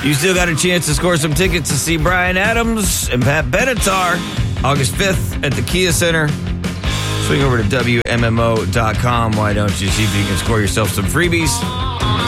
You still got a chance to score some tickets to see Bryan Adams and Pat Benatar August 5th at the Kia Center. Swing over to WMMO.com. Why don't you see if you can score yourself some freebies?